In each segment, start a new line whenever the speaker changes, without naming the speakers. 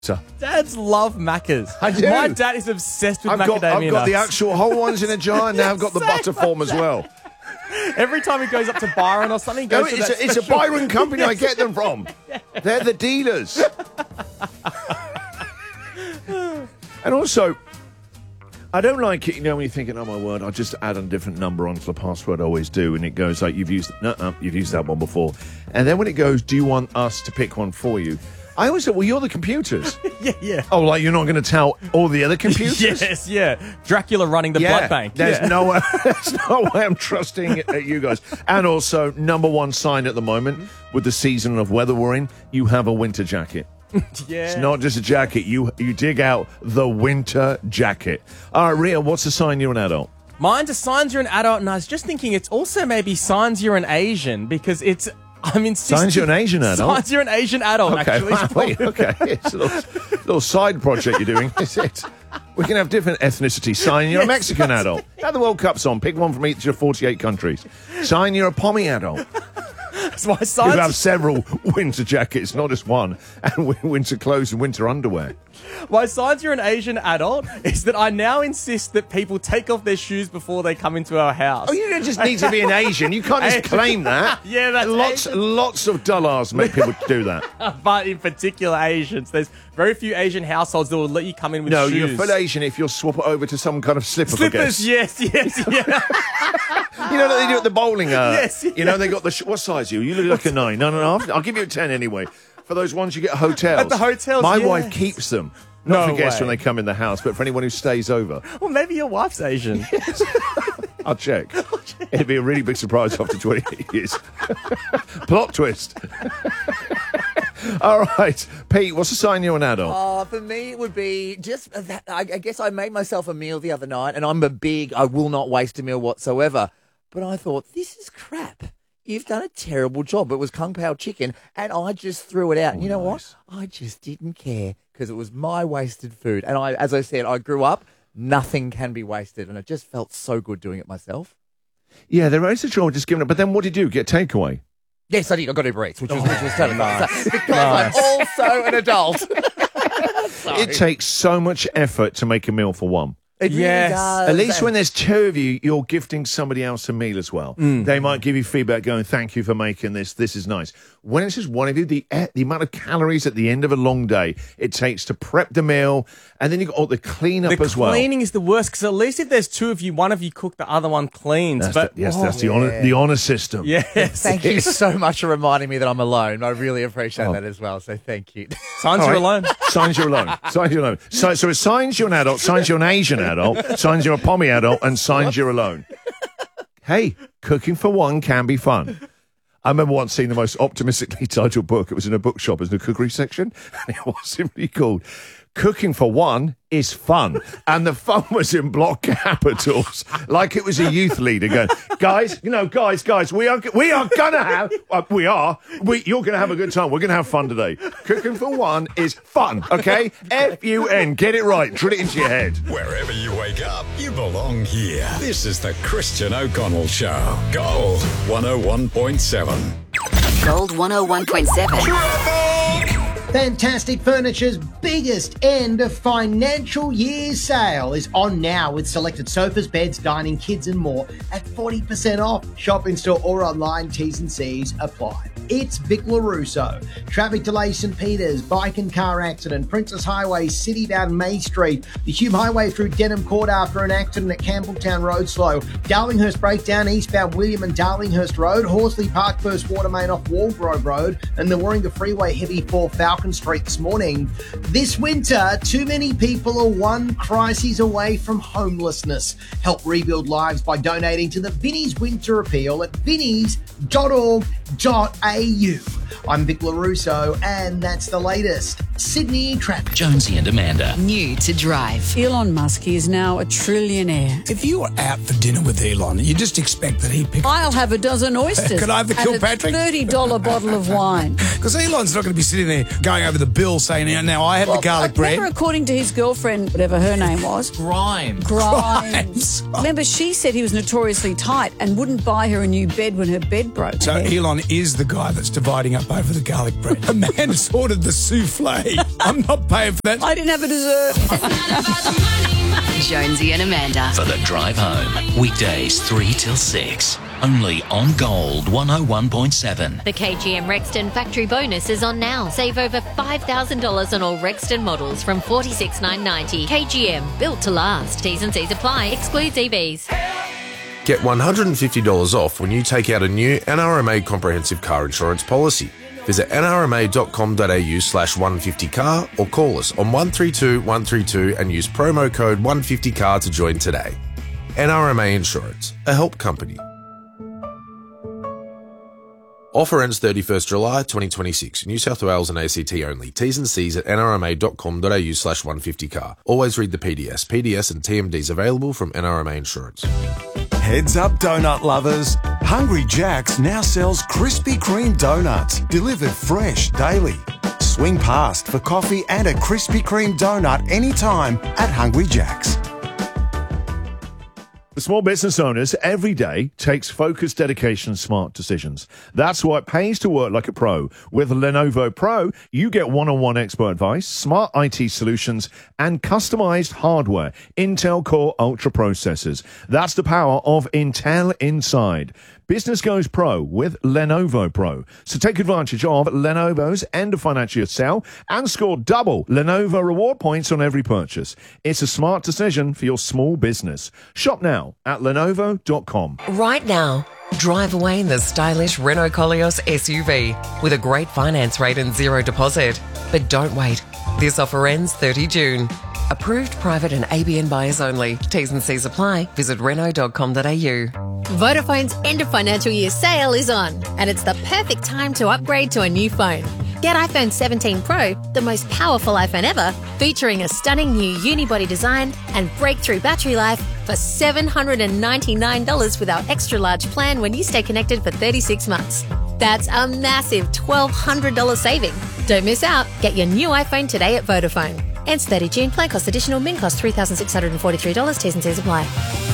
Dads love Maccas.
I do.
My dad is obsessed with macadamia
I've got the
nuts.
actual whole ones in a jar, and now I've got the butter form as well.
Every time he goes up to Byron or something, he
No,
goes to that
it's a
special-
Byron company I get them from. They're the dealers. And also, I don't like it, when you're thinking, oh my word, I'll just add a different number onto the password, I always do, and it goes like, you've used that one before. And then when it goes, do you want us to pick one for you? I always say, well, you're the computers.
Yeah.
Oh, like you're not going to tell all the other computers?
Yes, yeah. Dracula running the blood bank.
There's
Yeah.
no way I'm trusting you guys. And also, number one sign at the moment, with the season of weather we're in, you have a winter jacket.
Yeah.
It's not just a jacket. You dig out the winter jacket. All right, Ria, what's the sign you're an adult?
Mine's a signs you're an adult, and I was just thinking it's also maybe signs you're an Asian, because I'm insisting.
Signs you're an Asian adult?
Signs you're an Asian adult, actually.
Wait, okay. It's a little side project you're doing, is it? We can have different ethnicity. Sign you're a Mexican adult. Now the World Cup's on. Pick one from each of your 48 countries. Sign you're a Pommy adult.
That's my
You
signs.
have several winter jackets, not just one, and winter clothes and winter underwear.
My signs you're an Asian adult is that I now insist that people take off their shoes before they come into our house.
Oh, you don't just need to be an Asian. You can't just claim that.
Yeah, that's
lots of dullards make people do that.
But in particular Asians, there's very few Asian households that will let you come in with
No,
shoes.
you're full Asian if you'll swap it over to some kind of slipper.
Slippers, yes, yeah.
You know what they do at the bowling?
Yes,
You know, they got the... what size are you? You look like a 9. No. I'll give you a 10 anyway. For those ones you get at hotels.
At the hotels,
My
yes.
wife keeps them. Not
No
for guests
way.
when they come in the house, but for anyone who stays over.
Well, maybe your wife's Asian.
I'll check. It'd be a really big surprise after 28 years. Plot twist. All right. Pete, what's the sign you're an adult?
For me, it would be just that. I guess I made myself a meal the other night, and I'm I will not waste a meal whatsoever. But I thought, this is crap. You've done a terrible job. It was Kung Pao chicken, and I just threw it out. And you know what? I just didn't care because it was my wasted food. And as I said, I grew up, nothing can be wasted, and it just felt so good doing it myself.
Yeah, there is a trouble just giving it. But then what did you do? Get takeaway?
Yes, I did. I got Uber Eats, which was totally nice. Because I'm also an adult.
It takes so much effort to make a meal for one.
It really does.
At least when there's two of you, you're gifting somebody else a meal as well. They might give you feedback going, thank you for making this. This is nice. When it's just one of you, the amount of calories at the end of a long day it takes to prep the meal, and then you've got the cleanup as well.
The cleaning is the worst, because at least if there's two of you, one of you cook, the other one cleans.
That's the honor system.
Yes.
Thank you so much for reminding me that I'm alone. I really appreciate that as well, so thank you.
Signs you're alone.
Signs you're alone. Signs you're alone. So it's signs you're an adult, signs you're an Asian adult, signs you're a Pommy adult, and signs you're alone. Hey, cooking for one can be fun. I remember once seeing the most optimistically titled book. It was in a bookshop, it was in the cookery section, and it was simply called Cooking for One is Fun. And the fun was in block capitals, like it was a youth leader going, guys, we are going to have, you're going to have a good time. We're going to have fun today. Cooking for One is fun, okay? F-U-N, get it right, drill it into your head.
Wherever you wake up, you belong here. This is the Christian O'Connell Show. Gold 101.7.
Gold 101.7.
Fantastic Furniture's biggest end of financial year sale is on now with selected sofas, beds, dining, kids and more at 40% off. Shop in store or online, T's and C's apply. It's Vic LaRusso. Traffic delay St. Peters, bike and car accident, Princess Highway, City down May Street, the Hume Highway through Denham Court after an accident at Campbelltown Road slow, Darlinghurst breakdown eastbound William and Darlinghurst Road, Horsley Park burst water main off Walgrove Road, and the Warringah Freeway heavy for Falcon Street this morning. This winter, too many people are one crisis away from homelessness. Help rebuild lives by donating to the Vinnie's Winter Appeal at vinnies.org.au. I'm Vic LaRusso, and that's the latest Sydney traffic.
Jonesy and Amanda.
New to drive.
Elon Musk is now a trillionaire.
If you were out for dinner with Elon, you just expect that he'd pick...
I'll have a dozen oysters.
Could I have the Kilpatrick?
And a $30 bottle of wine.
Because Elon's not going to be sitting there going over the bill saying, now I had the garlic bread.
Remember, according to his girlfriend, whatever her name was. Grimes. Remember, she said he was notoriously tight and wouldn't buy her a new bed when her bed broke.
So Elon is the guy that's dividing up up over the garlic bread. A man has ordered the souffle. I'm not paying for that.
I didn't have a dessert.
Jonesy and Amanda.
For the drive home. Weekdays 3 till 6. Only on Gold 101.7.
The KGM Rexton factory bonus is on now. Save over $5,000 on all Rexton models from $46,990. KGM, built to last. T's and C's apply. Excludes EVs.
Get $150 off when you take out a new NRMA comprehensive car insurance policy. Visit nrma.com.au/150car or call us on 132 132 and use promo code 150car to join today. NRMA Insurance, a help company. Offer ends 31st July 2026. New South Wales and ACT only. T's and C's at nrma.com.au/150car. Always read the PDS. PDS and TMDs available from NRMA Insurance.
Heads up, donut lovers. Hungry Jack's now sells Krispy Kreme donuts, delivered fresh daily. Swing past for coffee and a Krispy Kreme donut anytime at Hungry Jack's.
For small business owners, every day takes focused dedication, smart decisions. That's why it pays to work like a pro. With Lenovo Pro, you get one-on-one expert advice, smart IT solutions, and customized hardware. Intel Core Ultra processors. That's the power of Intel Inside. Business goes pro with Lenovo Pro. So take advantage of Lenovo's end of financial year sale and score double Lenovo reward points on every purchase. It's a smart decision for your small business. Shop now at Lenovo.com.
Right now, drive away in the stylish Renault Koleos SUV with a great finance rate and zero deposit. But don't wait. This offer ends 30 June. Approved private and ABN buyers only. T's and C's apply. Visit Renault.com.au.
Vodafone's end of financial year sale is on, and it's the perfect time to upgrade to a new phone. Get iPhone 17 Pro, the most powerful iPhone ever, featuring a stunning new unibody design and breakthrough battery life for $799 with our extra large plan when you stay connected for 36 months. That's a massive $1,200 saving. Don't miss out. Get your new iPhone today at Vodafone. Ends 30 June. Plan cost additional. Min cost $3,643. T's and C's apply.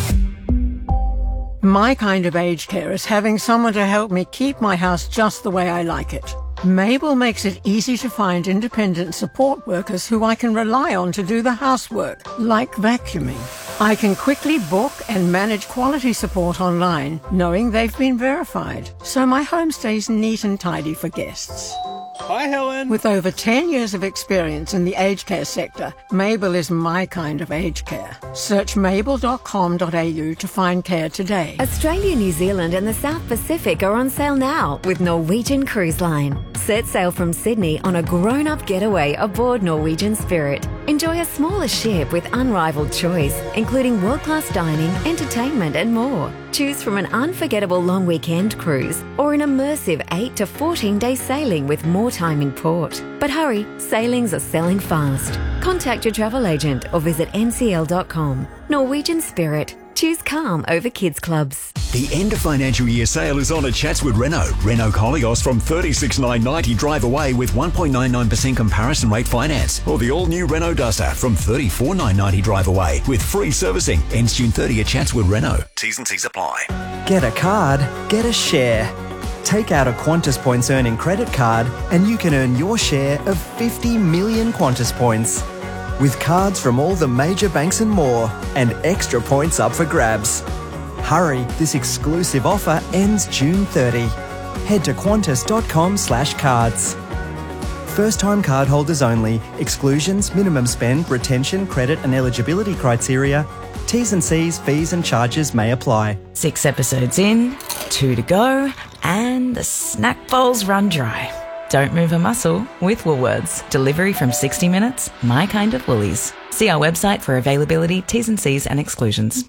My kind of aged care is having someone to help me keep my house just the way I like it. Mabel makes it easy to find independent support workers who I can rely on to do the housework, like vacuuming. I can quickly book and manage quality support online, knowing they've been verified, so my home stays neat and tidy for guests.
Hi, Helen.
With over 10 years of experience in the aged care sector, Mabel is my kind of aged care. Search mabel.com.au to find care today.
Australia, New Zealand and the South Pacific are on sale now with Norwegian Cruise Line. Set sail from Sydney on a grown-up getaway aboard Norwegian Spirit. Enjoy a smaller ship with unrivaled choice, including world-class dining, entertainment and more. Choose from an unforgettable long weekend cruise or an immersive 8 to 14-day sailing with more time in port. But hurry, sailings are selling fast. Contact your travel agent or visit ncl.com. Norwegian Spirit. Choose calm over kids clubs.
The end of financial year sale is on at Chatswood Renault. Renault Koleos from $36,990 drive away with 1.99% comparison rate finance. Or the all-new Renault Duster from $34,990 drive away with free servicing. Ends June 30 at Chatswood Renault. T's and C's apply.
Get a card, get a share. Take out a Qantas Points earning credit card and you can earn your share of 50 million Qantas points. With cards from all the major banks and more, and extra points up for grabs. Hurry, this exclusive offer ends June 30. Head to qantas.com/cards. First-time cardholders only. Exclusions, minimum spend, retention, credit and eligibility criteria. T's and C's, fees and charges may apply.
6 episodes in, 2 to go, and the snack bowls run dry. Don't move a muscle with Woolworths. Delivery from 60 minutes, my kind of Woolies. See our website for availability, T's and C's and exclusions.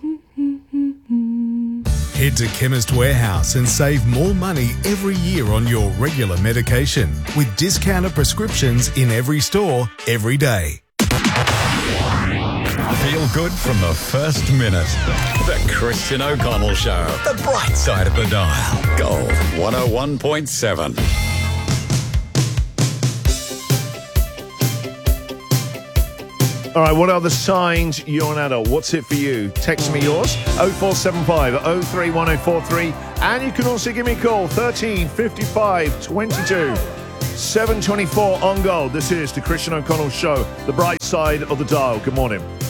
Head to Chemist Warehouse and save more money every year on your regular medication with discounted prescriptions in every store, every day.
Feel good from the first minute. The Christian O'Connell Show. The bright side of the dial. Gold 101.7.
All right, what are the signs you're an adult? What's it for you? Text me yours, 0475 031043. And you can also give me a call, 13 55 22. 7:24 on Gold. This is the Christian O'Connell Show, the bright side of the dial. Good morning.